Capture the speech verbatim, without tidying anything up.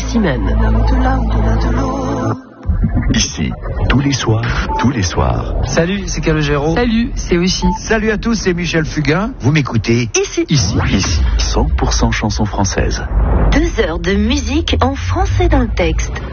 Simone. Ici, tous les soirs, tous les soirs. Salut, c'est Calogero. Salut, c'est aussi. Salut à tous, c'est Michel Fugain. Vous m'écoutez Ici. Ici. Ici, cent pour cent chansons françaises. Deux heures de musique en français dans le texte.